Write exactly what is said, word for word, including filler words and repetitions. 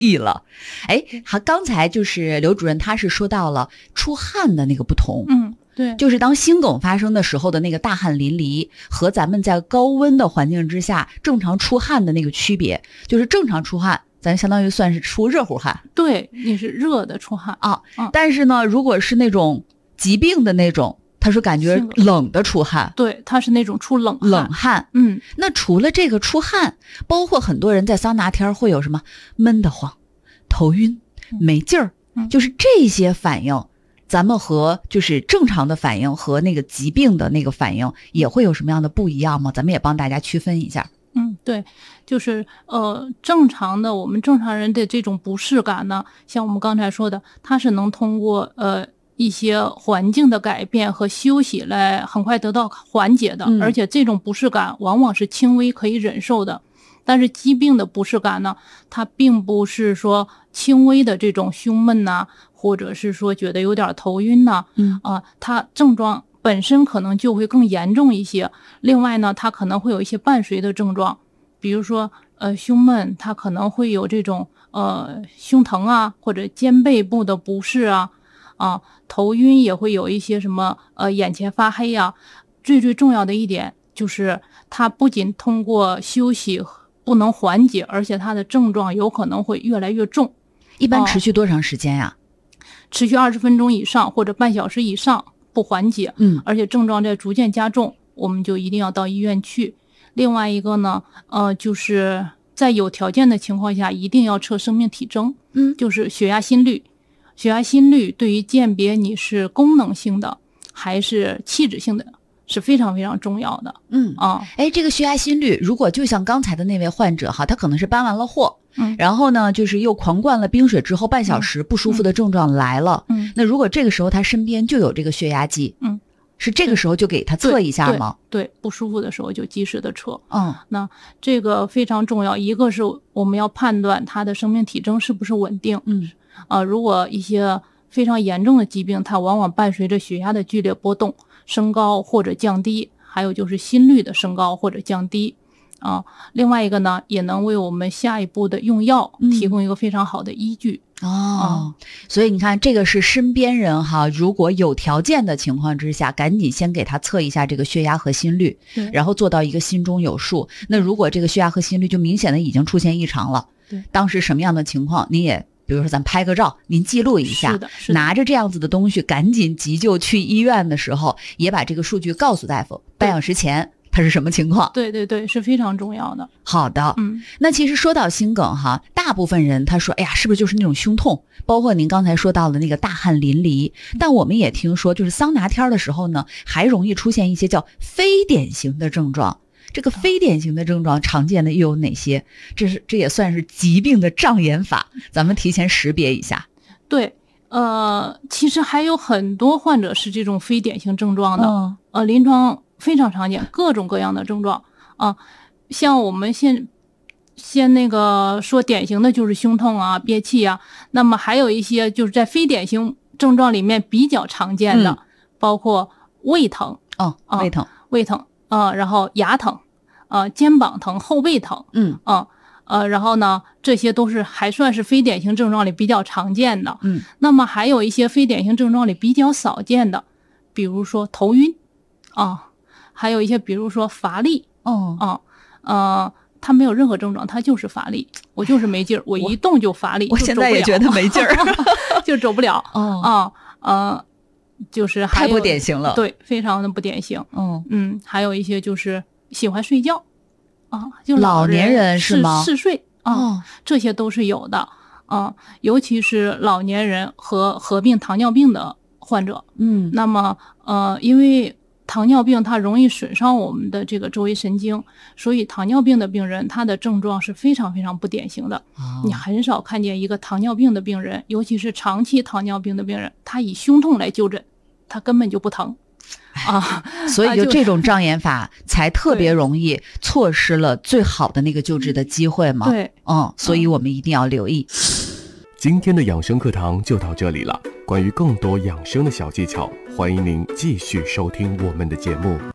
意了。哎，还刚才就是刘主任他是说到了出汗的那个不同， 嗯，对， 就是当心梗发生的时候的那个大汗淋漓和咱们在高温的环境之下正常出汗的那个区别，就是正常出汗咱相当于算是出热乎汗， 对，你是热的出汗啊、 嗯， 但是呢如果是那种疾病的那种，他说感觉冷的出汗， 对，它是那种出冷汗冷汗。 嗯， 那除了这个出汗，包括很多人在桑拿天会有什么闷得慌、头晕、没劲儿、 嗯， 就是这些反应，咱们和就是正常的反应和那个疾病的那个反应也会有什么样的不一样吗？咱们也帮大家区分一下。 嗯，对，就是呃，正常的我们正常人的这种不适感呢，像我们刚才说的，它是能通过呃一些环境的改变和休息来很快得到缓解的， 嗯、 而且这种不适感往往是轻微可以忍受的。但是疾病的不适感呢，它并不是说轻微的这种胸闷呐、啊，或者是说觉得有点头晕呐、啊， 嗯啊、呃，它症状本身可能就会更严重一些。另外呢，它可能会有一些伴随的症状，比如说呃胸闷，它可能会有这种呃胸疼啊，或者肩背部的不适啊，啊头晕也会有一些什么呃眼前发黑啊。最最重要的一点就是它不仅通过休息不能缓解，而且它的症状有可能会越来越重。 一般持续多长时间呀、 啊、持续二十分钟以上或者半小时以上不缓解， 嗯， 而且症状在逐渐加重，我们就一定要到医院去。另外一个呢，呃，就是在有条件的情况下，一定要测生命体征， 嗯， 就是血压、心率。血压、心率对于鉴别你是功能性的还是器质性的是非常非常重要的。 嗯啊， 哎，这个血压、心率，如果就像刚才的那位患者哈，他可能是搬完了货， 嗯， 然后呢，就是又狂灌了冰水之后，半小时不舒服的症状来了， 嗯， 那如果这个时候他身边就有这个血压计， 嗯， 是这个时候就给他测一下吗？ 对，对，不舒服的时候就及时的测。 嗯， 那这个非常重要，一个是我们要判断他的生命体征是不是稳定， 嗯， 啊，如果一些非常严重的疾病，它往往伴随着血压的剧烈波动，升高或者降低，还有就是心率的升高或者降低。啊，另外一个呢，也能为我们下一步的用药提供一个非常好的依据。 嗯、哦、嗯，所以你看，这个是身边人哈，如果有条件的情况之下，赶紧先给他测一下这个血压和心率，然后做到一个心中有数。那如果这个血压和心率就明显的已经出现异常了， 对， 当时什么样的情况，你也比如说咱拍个照，您记录一下， 是的，是的， 拿着这样子的东西，赶紧急救去医院的时候，也把这个数据告诉大夫，半小时前它是什么情况？ 对对对，是非常重要的。 好的， 嗯， 那其实说到心梗哈，大部分人他说，哎呀，是不是就是那种胸痛？包括您刚才说到的那个大汗淋漓，但我们也听说，就是桑拿天的时候呢，还容易出现一些叫非典型的症状。这个非典型的症状常见的又有哪些？这是这也算是疾病的障眼法，咱们提前识别一下。 对，呃，其实还有很多患者是这种非典型症状的， 嗯、 呃，临床非常常见，各种各样的症状啊。像我们先先那个说典型的就是胸痛啊、憋气啊，那么还有一些就是在非典型症状里面比较常见的，嗯、包括胃疼， 哦，胃疼， 啊、胃疼。呃，然后牙疼，呃，肩膀疼，后背疼， 嗯， 啊，呃，然后呢，这些都是还算是非典型症状里比较常见的， 嗯， 那么还有一些非典型症状里比较少见的，比如说头晕，啊，还有一些比如说乏力， 哦， 啊，呃，他没有任何症状，他就是乏力，我就是没劲儿，我一动就乏力， 我现在也觉得没劲儿， 就走不了， 哦， 啊，呃。就是还有太不典型了， 对，非常的不典型。 嗯嗯，还有一些就是喜欢睡觉啊，就老年人是吗？ 嗜睡啊、 哦， 这些都是有的啊，尤其是老年人和合并糖尿病的患者。 嗯， 那么呃，因为糖尿病它容易损伤我们的这个周围神经，所以糖尿病的病人他的症状是非常非常不典型的。 哦、 你很少看见一个糖尿病的病人，尤其是长期糖尿病的病人，他以胸痛来就诊。他根本就不疼啊， 所以就这种障眼法才特别容易错失了最好的那个救治的机会嘛。 对， 嗯，所以我们一定要留意。 今天的养生课堂就到这里了。关于更多养生的小技巧，欢迎您继续收听我们的节目。